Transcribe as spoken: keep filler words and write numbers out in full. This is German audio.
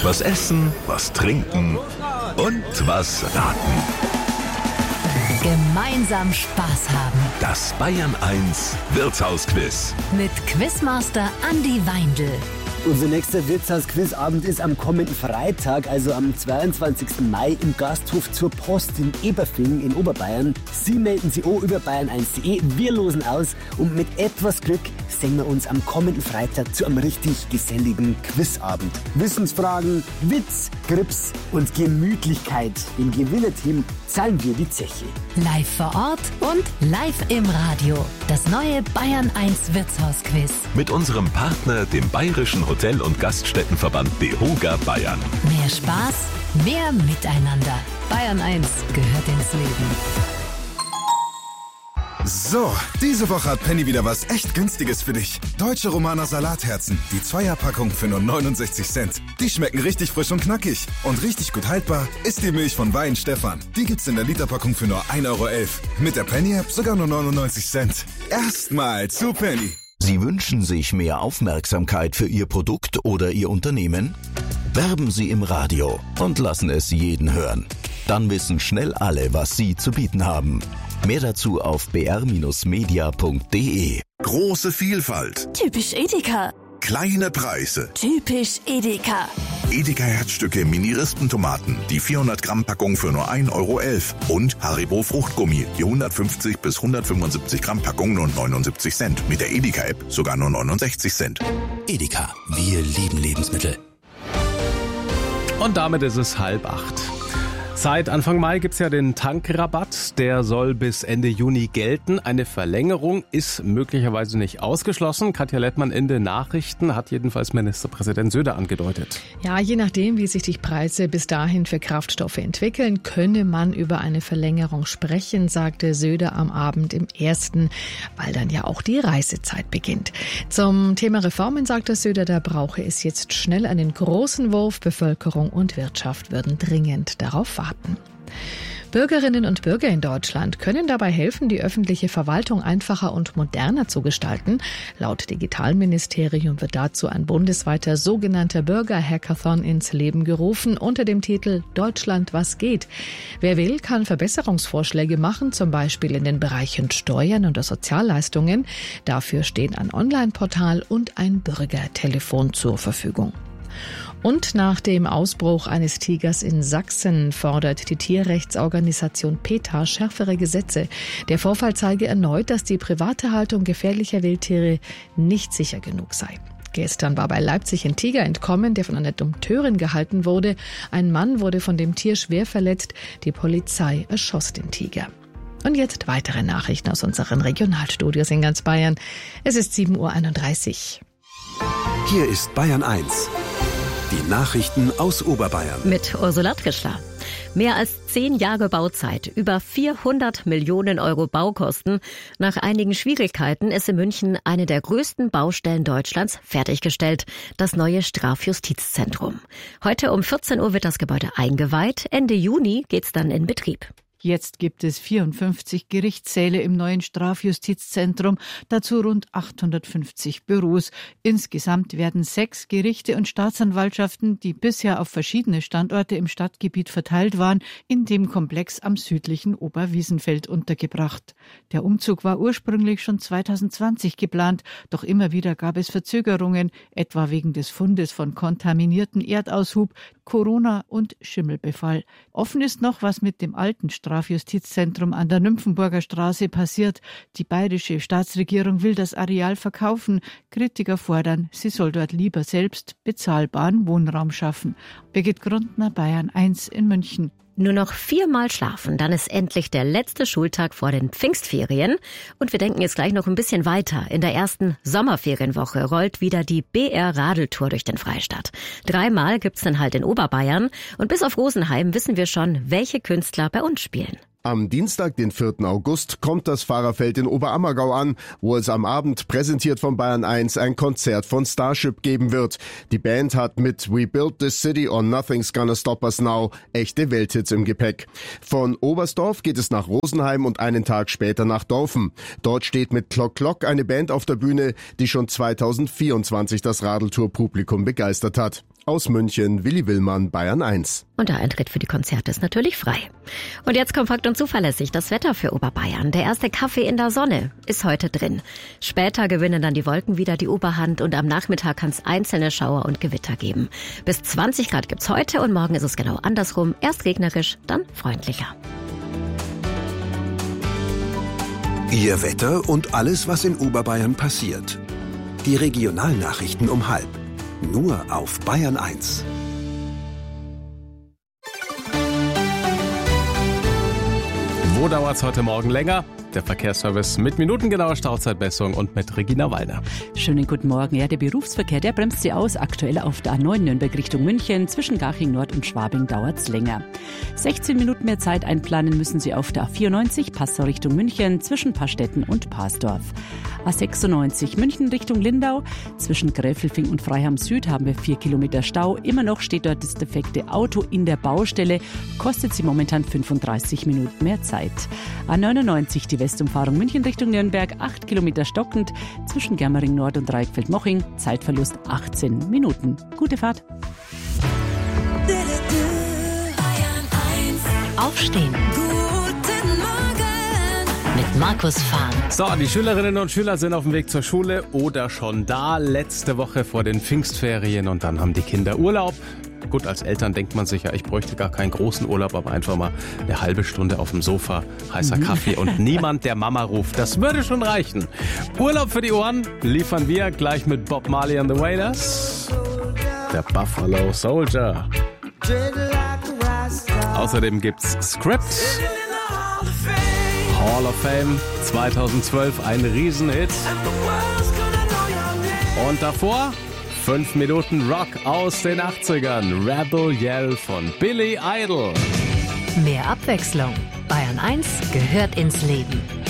Was essen, was trinken und was raten. Gemeinsam Spaß haben. Das Bayern eins Wirtshausquiz. Mit Quizmaster Andi Weindl. Unser nächster Wirtshaus-Quizabend ist am kommenden Freitag, also am zweiundzwanzigsten Mai im Gasthof zur Post in Eberfing in Oberbayern. Sie melden sich auch über bayern eins punkt de, wir losen aus und mit etwas Glück sehen wir uns am kommenden Freitag zu einem richtig geselligen Quizabend. Wissensfragen, Witz, Grips und Gemütlichkeit. Dem Gewinnerteam zahlen wir die Zeche. Live vor Ort und live im Radio. Das neue Bayern eins Wirtshausquiz. Mit unserem Partner, dem Bayerischen Hotel- und Gaststättenverband DEHOGA Bayern. Mehr Spaß, mehr Miteinander. Bayern eins gehört ins Leben. So, diese Woche hat Penny wieder was echt Günstiges für dich. Deutsche Romaner Salatherzen, die Zweierpackung für nur neunundsechzig Cent. Die schmecken richtig frisch und knackig. Und richtig gut haltbar ist die Milch von Wein Stefan. Die gibt's in der Literpackung für nur ein Euro elf. Mit der Penny-App sogar nur neunundneunzig Cent. Erstmal zu Penny. Sie wünschen sich mehr Aufmerksamkeit für Ihr Produkt oder Ihr Unternehmen? Werben Sie im Radio und lassen es jeden hören. Dann wissen schnell alle, was Sie zu bieten haben. Mehr dazu auf b r Bindestrich media punkt de. Große Vielfalt. Typisch Edeka. Kleine Preise. Typisch Edeka. Edeka Herzstücke Mini-Rispentomaten, die vierhundert Gramm Packung für nur ein Euro elf. Und Haribo Fruchtgummi, die hundertfünfzig bis hundertfünfundsiebzig Gramm Packung nur neunundsiebzig Cent. Mit der Edeka-App sogar nur neunundsechzig Cent. Edeka, wir lieben Lebensmittel. Und damit ist es halb acht. Seit Anfang Mai gibt's ja den Tankrabatt, der soll bis Ende Juni gelten. Eine Verlängerung ist möglicherweise nicht ausgeschlossen. Katja Lettmann in den Nachrichten hat jedenfalls Ministerpräsident Söder angedeutet. Ja, je nachdem, wie sich die Preise bis dahin für Kraftstoffe entwickeln, könne man über eine Verlängerung sprechen, sagte Söder am Abend im Ersten, weil dann ja auch die Reisezeit beginnt. Zum Thema Reformen sagte Söder, da brauche es jetzt schnell einen großen Wurf. Bevölkerung und Wirtschaft würden dringend darauf warten. Bürgerinnen und Bürger in Deutschland können dabei helfen, die öffentliche Verwaltung einfacher und moderner zu gestalten. Laut Digitalministerium wird dazu ein bundesweiter sogenannter Bürger-Hackathon ins Leben gerufen unter dem Titel Deutschland, was geht? Wer will, kann Verbesserungsvorschläge machen, zum Beispiel in den Bereichen Steuern oder Sozialleistungen. Dafür stehen ein Online-Portal und ein Bürgertelefon zur Verfügung. Und nach dem Ausbruch eines Tigers in Sachsen fordert die Tierrechtsorganisation PETA schärfere Gesetze. Der Vorfall zeige erneut, dass die private Haltung gefährlicher Wildtiere nicht sicher genug sei. Gestern war bei Leipzig ein Tiger entkommen, der von einer Dompteurin gehalten wurde. Ein Mann wurde von dem Tier schwer verletzt. Die Polizei erschoss den Tiger. Und jetzt weitere Nachrichten aus unseren Regionalstudios in ganz Bayern. Es ist sieben Uhr einunddreißig. Hier ist Bayern eins. Die Nachrichten aus Oberbayern. Mit Ursula Trischler. Mehr als zehn Jahre Bauzeit, über vierhundert Millionen Euro Baukosten. Nach einigen Schwierigkeiten ist in München eine der größten Baustellen Deutschlands fertiggestellt, das neue Strafjustizzentrum. Heute um vierzehn Uhr wird das Gebäude eingeweiht. Ende Juni geht's dann in Betrieb. Jetzt gibt es vierundfünfzig Gerichtssäle im neuen Strafjustizzentrum, dazu rund achthundertfünfzig Büros. Insgesamt werden sechs Gerichte und Staatsanwaltschaften, die bisher auf verschiedene Standorte im Stadtgebiet verteilt waren, in dem Komplex am südlichen Oberwiesenfeld untergebracht. Der Umzug war ursprünglich schon zweitausendzwanzig geplant, doch immer wieder gab es Verzögerungen, etwa wegen des Fundes von kontaminierten Erdaushub, Corona und Schimmelbefall. Offen ist noch, was mit dem alten Strafjustizzentrum an der Nymphenburger Straße passiert. Die bayerische Staatsregierung will das Areal verkaufen. Kritiker fordern, sie soll dort lieber selbst bezahlbaren Wohnraum schaffen. Birgit Grundner, Bayern eins in München. Nur noch viermal schlafen, dann ist endlich der letzte Schultag vor den Pfingstferien. Und wir denken jetzt gleich noch ein bisschen weiter. In der ersten Sommerferienwoche rollt wieder die B R-Radeltour durch den Freistaat. Dreimal gibt's dann halt in Oberbayern. Und bis auf Rosenheim wissen wir schon, welche Künstler bei uns spielen. Am Dienstag, den vierten August, kommt das Fahrerfeld in Oberammergau an, wo es am Abend, präsentiert von Bayern eins, ein Konzert von Starship geben wird. Die Band hat mit We Built This City on Nothing's Gonna Stop Us Now echte Welthits im Gepäck. Von Oberstdorf geht es nach Rosenheim und einen Tag später nach Dorfen. Dort steht mit Klock Klock eine Band auf der Bühne, die schon zweitausendvierundzwanzig das Radeltour-Publikum begeistert hat. Aus München, Willi Willmann, Bayern eins. Und der Eintritt für die Konzerte ist natürlich frei. Und jetzt kompakt und zuverlässig das Wetter für Oberbayern. Der erste Kaffee in der Sonne ist heute drin. Später gewinnen dann die Wolken wieder die Oberhand und am Nachmittag kann es einzelne Schauer und Gewitter geben. Bis zwanzig Grad gibt's heute und morgen ist es genau andersrum. Erst regnerisch, dann freundlicher. Ihr Wetter und alles, was in Oberbayern passiert. Die Regionalnachrichten um halb. Nur auf Bayern eins. Wo dauert's heute Morgen länger? Der Verkehrsservice mit minutengenauer Stauzeitmessung und mit Regina Wallner. Schönen guten Morgen. Ja, der Berufsverkehr, der bremst sie aus. Aktuell auf der A neun Nürnberg Richtung München. Zwischen Garching Nord und Schwabing dauert's länger. sechzehn Minuten mehr Zeit einplanen müssen Sie auf der A vierundneunzig Passau Richtung München zwischen Pastetten und Pasdorf. A sechsundneunzig München Richtung Lindau. Zwischen Gräfelfing und Freiham Süd haben wir vier Kilometer Stau. Immer noch steht dort das defekte Auto in der Baustelle. Kostet sie momentan fünfunddreißig Minuten mehr Zeit. A neunundneunzig die Westumfahrung München Richtung Nürnberg. acht Kilometer stockend. Zwischen Germering Nord und Reichfeld-Moching. Zeitverlust achtzehn Minuten. Gute Fahrt. Aufstehen. Mit Markus Fahn. So, die Schülerinnen und Schüler sind auf dem Weg zur Schule oder schon da. Letzte Woche vor den Pfingstferien und dann haben die Kinder Urlaub. Gut, als Eltern denkt man sich ja, ich bräuchte gar keinen großen Urlaub, aber einfach mal eine halbe Stunde auf dem Sofa, heißer Mhm. Kaffee und niemand, der Mama ruft. Das würde schon reichen. Urlaub für die Ohren liefern wir gleich mit Bob Marley and the Wailers. Der Buffalo Soldier. Außerdem gibt's Script. Hall of Fame zweitausendzwölf, ein Riesenhit. Und davor fünf Minuten Rock aus den achtzigern. Rebel Yell von Billy Idol. Mehr Abwechslung. Bayern eins gehört ins Leben.